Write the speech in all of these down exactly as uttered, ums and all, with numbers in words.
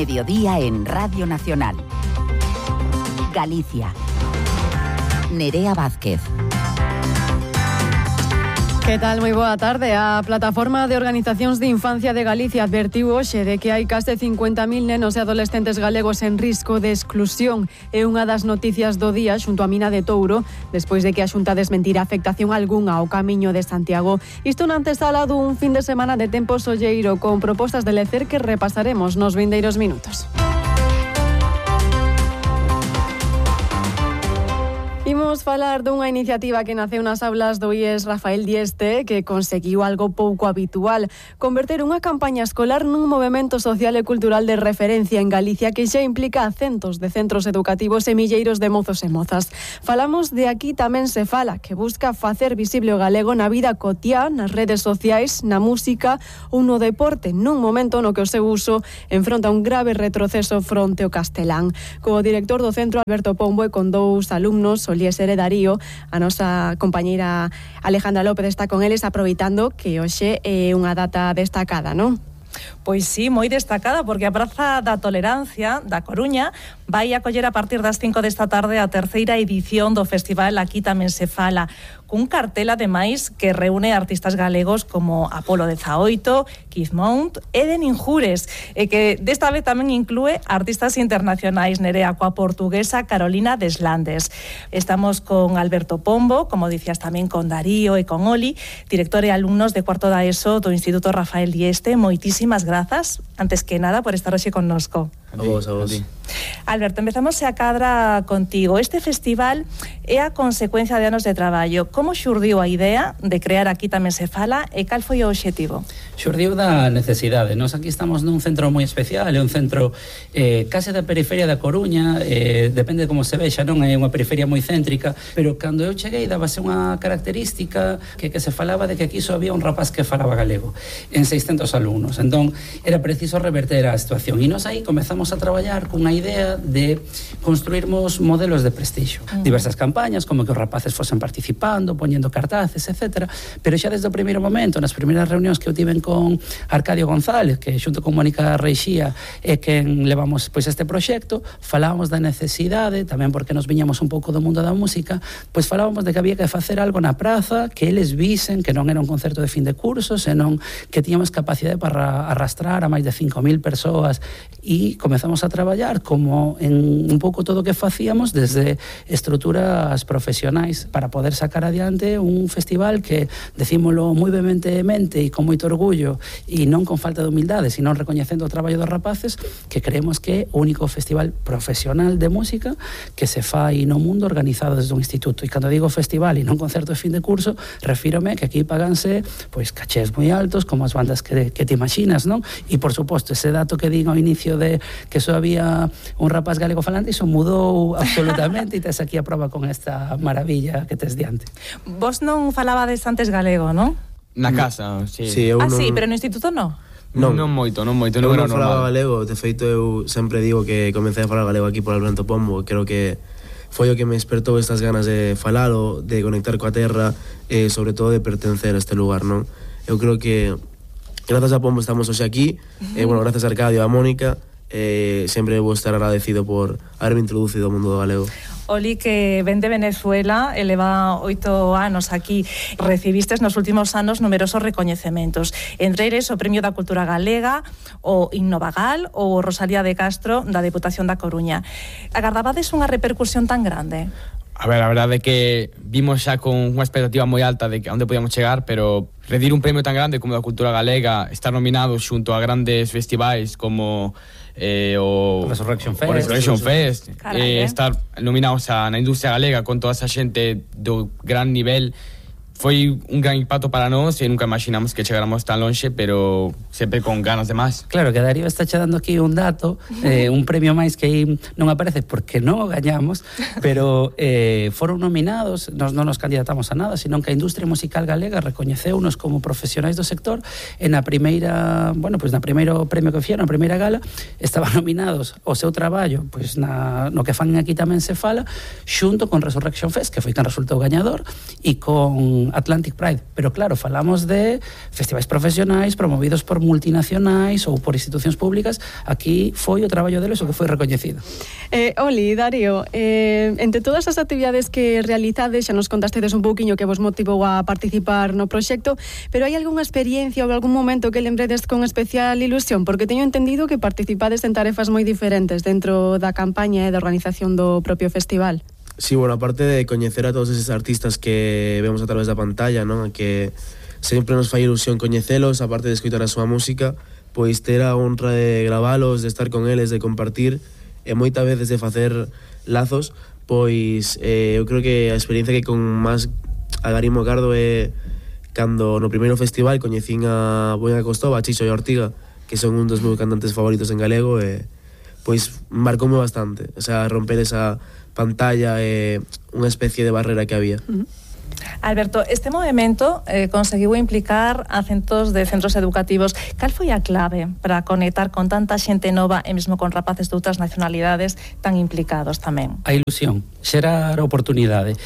Mediodía en Radio Nacional. Galicia. Nerea Vázquez. Que tal? Moi boa tarde. A Plataforma de Organizacións de Infancia de Galicia advertiu hoxe de que hai case cincuenta mil nenos e adolescentes galegos en risco de exclusión. É unha das noticias do día xunto a Mina de Touro, despois de que a Xunta desmentira afectación algunha ao Camiño de Santiago. Isto na antesala dun fin de semana de tempo solleiro con propostas de lecer que repasaremos nos vindeiros minutos. Imos falar dunha iniciativa que naceu nas aulas do I E S Rafael Dieste, que conseguiu algo pouco habitual, converter unha campaña escolar nun movemento social e cultural de referencia en Galicia que xa implica a centos de centros educativos e milleiros de mozos e mozas. Falamos de Aquí Tamén Se Fala, que busca facer visible o galego na vida cotiá, nas redes sociais, na música ou no deporte, nun momento no que o seu uso enfronta un grave retroceso fronte ao castelán. Co director do centro, Alberto Pombo, e con dous alumnos, Eliezer e Darío, a nosa compañeira Alejandra López está con eles, aproveitando que hoxe é unha data destacada, non? Pois sí, moi destacada, porque a Praza da Tolerancia da Coruña vai acoller a partir das cinco desta tarde a terceira edición do festival Aquí Tamén Se Fala, cun cartel ademais que reúne artistas galegos como Apolo dezaoito, Keith Mount e de Ninjures, e que desta vez tamén inclúe artistas internacionais, Nerea, coa portuguesa Carolina Deslandes. Estamos con Alberto Pombo, como dicías tamén con Darío e con Oli, director e alumnos de cuarto da ESO do Instituto Rafael Dieste. Moitísimas grazas, antes que nada, por estar hoxe connosco. A vos, a vos. Alberto, empezamos a cadra contigo. Este festival é a consecuencia de anos de traballo. Como xurdiu a idea de crear Aquí Tamén Se Fala e cal foi o obxectivo? Xurdiu da necesidade. Nos aquí estamos nun centro moi especial, é un centro eh, case da periferia da Coruña, eh, depende de como se vexa, non é unha periferia moi céntrica, pero cando eu cheguei dábase unha característica que, que se falaba de que aquí só había un rapaz que falaba galego en seiscentos alumnos. Entón, era preciso reverter a situación. E nos aí comezamos a traballar cunha idea de construirmos modelos de prestixio. Mm. Diversas campañas, como que os rapaces fosen participando, poñendo cartaces, etcétera. Pero xa desde o primeiro momento, nas primeiras reunións que eu tiven con Arcadio González, que xunto con Mónica Reixía é quen levamos pois este proxecto, falábamos da necesidade, tamén porque nos viñamos un pouco do mundo da música, pois falábamos de que había que facer algo na praza, que eles visen que non era un concerto de fin de curso, senón que tíamos capacidade para arrastrar a máis de cinco mil persoas, e comezamos a traballar como en un pouco todo o que facíamos desde estruturas profesionais para poder sacar adiante un festival que, decímolo moi vehementemente e con moito orgullo e non con falta de humildade, sino recoñecendo o traballo dos rapaces, que creemos que é o único festival profesional de música que se fai no mundo organizado desde un instituto. E cando digo festival e non concerto de fin de curso, refírome que aquí paganse pois cachés moi altos, como as bandas que, que te imaginas, non? E por suposto, ese dato que digo ao inicio de que só había un rapaz galego falante, iso mudou absolutamente, e tes aquí a prova con esta maravilla que tes diante. Vos non falabades antes galego, non? Na casa, sí. sí ah, non... sí, pero no instituto non? Non, non moito, non moito, non era normal. Eu non falaba galego, de feito eu sempre digo que comecei a falar galego aquí por Alberto Pombo, creo que foi o que me despertou estas ganas de falalo, de conectar coa terra e sobre todo de pertencer a este lugar, non? Eu creo que grazas a Pombo estamos hoxe aquí, e bueno, grazas a Arcadio e a Mónica, eh, sempre vou estar agradecido por haberme introducido ao mundo do galego. Oli, que ven de Venezuela e leva oito anos aquí, recibistes nos últimos anos numerosos recoñecementos, entre eles o Premio da Cultura Galega, o Innovagal ou o Rosalía de Castro da Deputación da Coruña. Agardabades unha repercusión tan grande? A ver, a verdade é que vimos xa con unha expectativa moi alta de que onde podíamos chegar, pero recibir un premio tan grande como da Cultura Galega, estar nominados xunto a grandes festivais como eh, o Resurrection Fest, o Resurrection Fest Carai, eh, estar nominados a, na industria galega con toda esa xente do gran nivel, foi un gran impacto para nós e nunca imaginamos que chegáramos tan longe, pero sempre con ganas de máis. Claro, que Darío está che dando aquí un dato, eh, un premio máis que aí non aparece porque non o gañamos, pero eh, foron nominados, nos non nos candidatamos a nada, senón que a industria musical galega recoñeceunos como profesionais do sector. En a primeira, bueno, pois pues na primeiro premio que fixeron, na primeira gala, estaban nominados o seu traballo, pois pues na, no que fan Aquí Tamén Se Fala, xunto con Resurrection Fest, que foi quen resultou gañador, e con con Atlantic Pride, pero claro, falamos de festivais profesionais promovidos por multinacionais ou por institucións públicas. Aquí foi o traballo deles o que foi recoñecido. Eh, Oli, Darío, eh, entre todas as actividades que realizades, xa nos contastedes un pouquiño que vos motivou a participar no proxecto, pero hai algunha experiencia ou algún momento que lembredes con especial ilusión? Porque teño entendido que participades en tarefas moi diferentes dentro da campaña e da organización do propio festival. Sí, bueno, aparte de coñecer a todos esos artistas que vemos a través da pantalla, non? Que sempre nos fai ilusión coñecelos, aparte de escoitar a súa música, pois ter a honra de gravalos, de estar con eles, de compartir, e moitas veces de facer lazos, pois eh, eu creo que a experiencia que con máis agarimo gardo é cando no primeiro festival coñecín a Boina Costova, a Chicho e a Ortiga, que son un dos meus cantantes favoritos en galego, e pois marcoume bastante, o sea, romper esa pantalla e unha especie de barrera que había. Uh-huh. Alberto, este movimento eh, conseguiu implicar a centos de centros educativos. Cal foi a clave para conectar con tanta xente nova e mesmo con rapaces de outras nacionalidades tan implicados tamén? A ilusión, xerar oportunidade.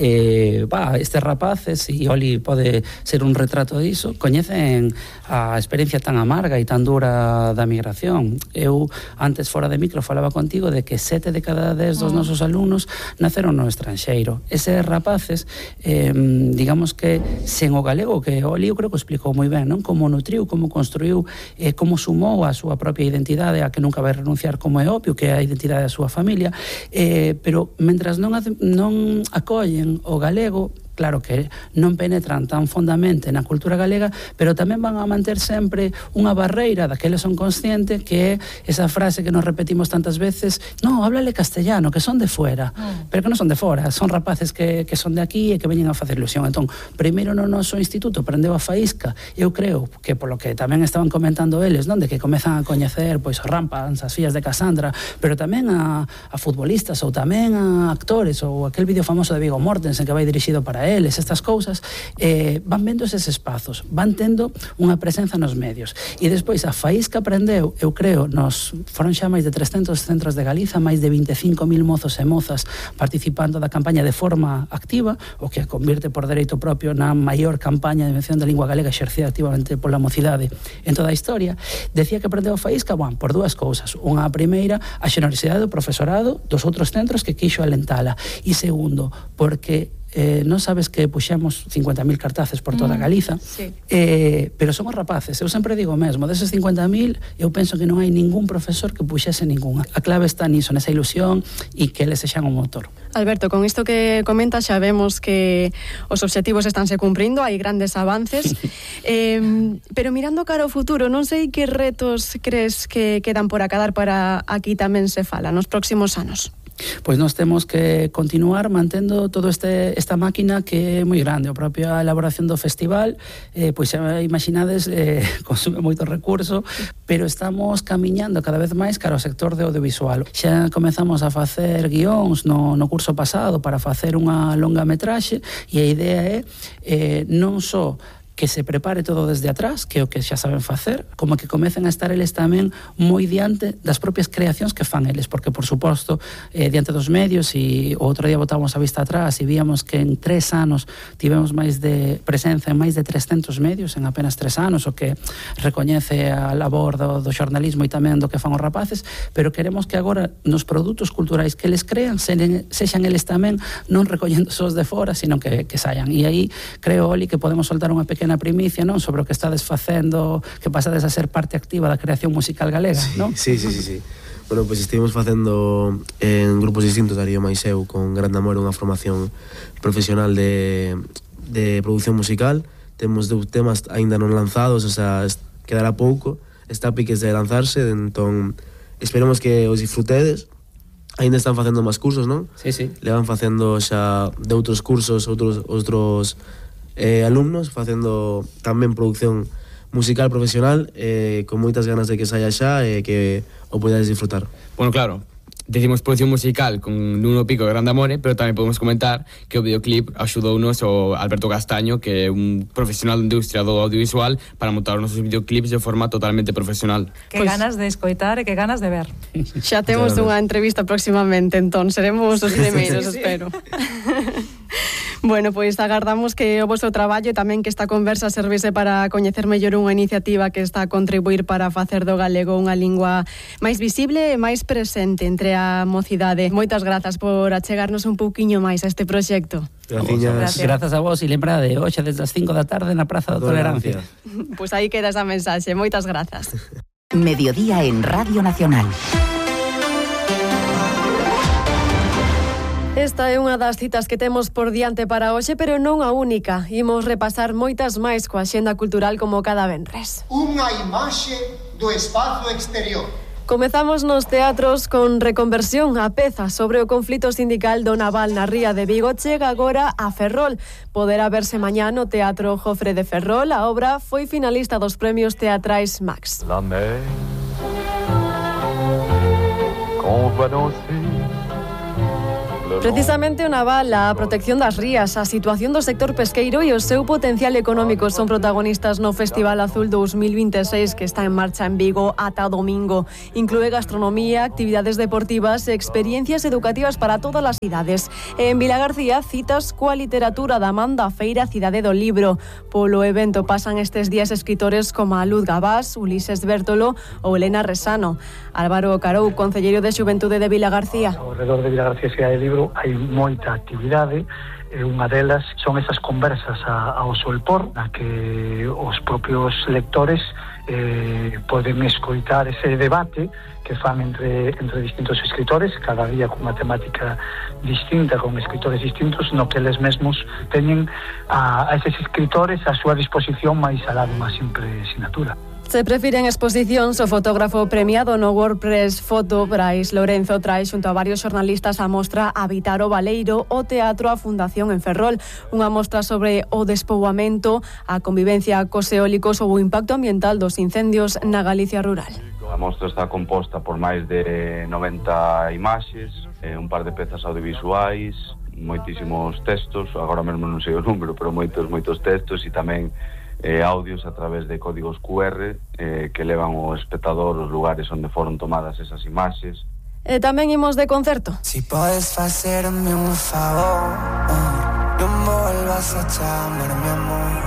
Eh, va, estes rapaces, e Oli pode ser un retrato diso, coñecen a experiencia tan amarga e tan dura da migración. Eu, antes fora de micro, falaba contigo de que sete de cada dez dos nosos alumnos naceron no estranxeiro. Eses rapaces, eh, digamos que sen o galego, que Oli eu creo que explicou moi ben, non? Como nutriu, como construiu, eh, como sumou a súa propia identidade, a que nunca vai renunciar, como é obvio, que é a identidade da súa familia, eh, pero mentras non, non acollen o galego, claro que non penetran tan fondamente na cultura galega, pero tamén van a manter sempre unha barreira da que eles son conscientes, que é esa frase que nos repetimos tantas veces: no, háblale castellano, que son de fuera. Mm. Pero que non son de fora, son rapaces que, que son de aquí e que veñen a facer ilusión. Entón, primeiro no noso instituto prendeu a faísca, eu creo que polo que tamén estaban comentando eles, non, de que comezan a coñecer pois Rampans, as fillas de Cassandra, pero tamén a, a futbolistas ou tamén a actores, ou aquel vídeo famoso de Viggo Mortensen que vai dirixido para eles, estas cousas, eh, van vendo eses espazos, van tendo unha presenza nos medios. E despois a faísca aprendeu, eu creo, nos foron xa máis de trescentos centros de Galiza, máis de vinte e cinco mil mozos e mozas participando da campaña de forma activa, o que a convirte por dereito propio na maior campaña de mención da lingua galega exercida activamente pola mocidade en toda a historia. Decía que aprendeu a faísca, bueno, por dúas cousas. Unha, a primeira, a xenerosidade do profesorado dos outros centros que quixo alentala, e segundo, porque Eh, non sabes que puxemos cincuenta mil cartaces por toda Galiza, mm, sí. eh, pero somos rapaces. Eu sempre digo mesmo, deses cincuenta mil, eu penso que non hai ningún profesor que puxese ninguna. A clave está niso, nesa ilusión, e que eles sexan o motor. Alberto, con isto que comentas xa vemos que os obxectivos estánse cumprindo, hai grandes avances, eh, pero mirando cara ao futuro, non sei que retos crees que quedan por acadar para Aquí Tamén Se Fala nos próximos anos. Pois nós temos que continuar mantendo todo este esta máquina que é moi grande. A propia elaboración do festival, eh, pois xa imaginades, eh, consume moito recurso, pero estamos camiñando cada vez máis cara ao sector de audiovisual. Xa comezamos a facer guións no, no curso pasado para facer unha longa metraxe, e a idea é eh, non só que se prepare todo desde atrás, que é o que xa saben facer, como que comecen a estar eles tamén moi diante das propias creacións que fan eles, porque, por suposto, eh, diante dos medios, e o outro día botamos a vista atrás e víamos que en tres anos tivemos máis de presenza en máis de trescentos medios en apenas tres anos, o que recoñece a labor do, do xornalismo e tamén do que fan os rapaces, pero queremos que agora nos produtos culturais que eles crean sexan, sexan eles tamén non recollendo sos de fora, sino que, que saian. E aí creo, Oli, que podemos soltar unha pequena na primicia, non, sobre o que estades facendo, que pasades a ser parte activa da creación musical galega, sí, non? Sí, sí, sí, sí. Bueno, pois pues estivemos facendo en grupos distintos, Darío máis eu, con grande amor, unha formación profesional de, de produción musical. Temos dous temas aínda non lanzados, o sea, quedará pouco, está a piques de lanzarse, entón esperemos que os disfrutedes. Ainda están facendo máis cursos, non? Sí, sí. Le van facendo xa de outros cursos, outros outros eh, alumnos, facendo tamén producción musical profesional, eh, con moitas ganas de que saia xa e eh, que o podades disfrutar. Bueno, claro, decimos producción musical con Nuno Pico de Grande Amore, pero tamén podemos comentar que o videoclip axudounos o Alberto Castaño, que é un profesional da industria do audiovisual, para montar os nosos videoclips de forma totalmente profesional. Que pues, ganas de escoitar e que ganas de ver. Xa temos unha entrevista próximamente, entón seremos os primeiros, sí, sí. Espero. Bueno, pois agardamos que o vosso traballo e tamén que esta conversa servise para coñecer mellor unha iniciativa que está a contribuir para facer do galego unha lingua máis visible e máis presente entre a mocidade. Moitas grazas por achegarnos un pouquiño máis a este proxecto. Gracias. Grazas a vos e lembrade, hoxe desde as cinco da tarde na Praza da Tolerancia. Pois aí queda esa mensaxe. Moitas grazas. Mediodía en Radio Nacional. Esta é unha das citas que temos por diante para hoxe, pero non a única. Imos repasar moitas máis coa xenda cultural como cada venres. Unha imaxe do espazo exterior. Comezamos nos teatros con Reconversión, a peza sobre o conflito sindical do naval na ría de Vigo chega agora a Ferrol. Poderá verse mañá no Teatro Jofre de Ferrol. A obra foi finalista dos premios teatrais Max. La mer, qu'on va danser. Precisamente o naval, a protección das rías, a situación do sector pesqueiro e o seu potencial económico son protagonistas no Festival Azul dous mil vinte e seis que está en marcha en Vigo ata domingo. Inclúe gastronomía, actividades deportivas e experiencias educativas para todas as idades. E en Vilagarcía, citas coa literatura da man da Feira Cidade do Libro. Polo evento pasan estes días escritores como a Luz Gabás, Ulises Bértolo ou Elena Resano. Álvaro Carou, concelleiro de Xuventude de Vilagarcía. Ao redor de Vilagarcía Cidade do Libro hai moita actividade, e unha delas son esas conversas a, ao solpor, na que os propios lectores eh, poden escoitar ese debate que fan entre, entre distintos escritores, cada día con unha temática distinta, con escritores distintos, no que eles mesmos teñen a, a eses escritores a súa disposición máis alá dunha simple sinatura. Se prefiren exposicións, o fotógrafo premiado no WordPress Foto, Brais Lorenzo, trae xunto a varios xornalistas a mostra Habitar o Baleiro, o teatro a Fundación en Ferrol, unha mostra sobre o despoboamento, a convivencia cos eólicos ou o impacto ambiental dos incendios na Galicia rural. A mostra está composta por máis de noventa imaxes, un par de pezas audiovisuais, moitísimos textos, agora mesmo non sei o número, pero moitos, moitos textos e tamén Eh, audios a través de códigos cu erre eh, que levan o espectador os lugares onde foron tomadas esas imaxes. E tamén imos de concerto. Si podes facerme un favor, non volvas a chamarme amor,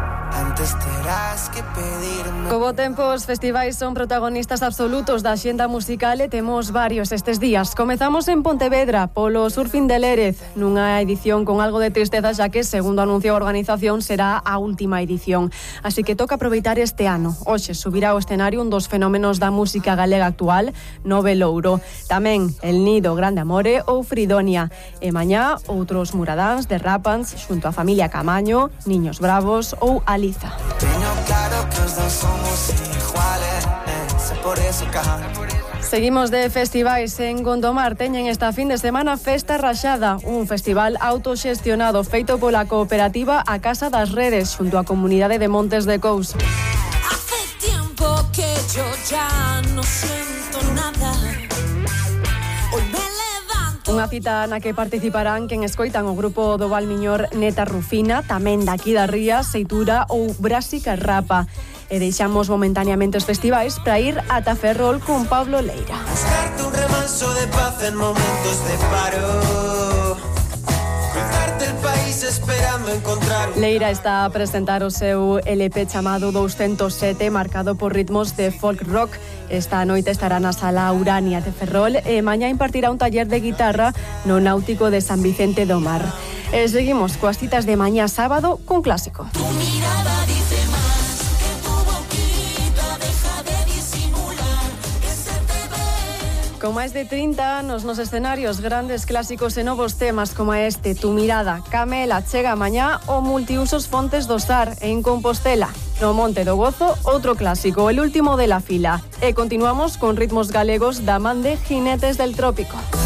antes terás que pedirme. Co bo tempo, os festivais son protagonistas absolutos da xenda musical e temos varios estes días. Comezamos en Pontevedra, polo Surfing de Lérez, nunha edición con algo de tristeza, xa que, segundo anuncia a organización, será a última edición. Así que toca aproveitar este ano. Hoxe subirá ao escenario un dos fenómenos da música galega actual, Nove Louro. Tamén El Nido, Grande Amore ou Fridonia. E mañá, outros muradáns de Rapans, xunto a familia Camaño, Niños Bravos ou Aliza. Teño claro que os dos somos iguales, eh, por eso cajan. Seguimos de festivais. En Gondomar teñen esta fin de semana Festa Raxada, un festival autoxestionado feito pola cooperativa A Casa das Redes, xunto á comunidade de Montes de Cous. Hace tiempo que yo ya no siento nada. Hoy me Unha cita na que participarán quen escoitan o grupo do Valmiñor Neta Rufina, tamén daqui da Ría, Seitura ou Brásica Rapa. E deixamos momentaneamente os festivais para ir ata Ferrol con Pablo Leira. Buscarte un remanso de paz en momentos de paro. Cruzarte el país esperando encontrar. Leira está a presentar o seu L P chamado douscentos sete, marcado por ritmos de folk rock. Esta noite estará na Sala Urania de Ferrol e mañá impartirá un taller de guitarra no Náutico de San Vicente do Mar. E seguimos coas citas de mañá sábado cun clásico. Tu mirada dice más que tu boquita, deja de disimular que se te ve. Con máis de trinta anos nos escenarios, grandes clásicos e novos temas como este, Tu Mirada, Camela, chega mañá o Multiusos Fontes do Sar en Compostela. No Monte do Gozo, outro clásico, el último de la fila. E continuamos con ritmos galegos da man de Jinetes del Trópico.